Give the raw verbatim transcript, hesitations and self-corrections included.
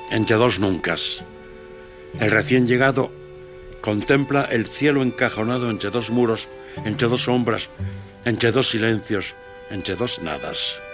entre dos nuncas. El recién llegado contempla el cielo encajonado entre dos muros, entre dos sombras, entre dos silencios, entre dos nadas.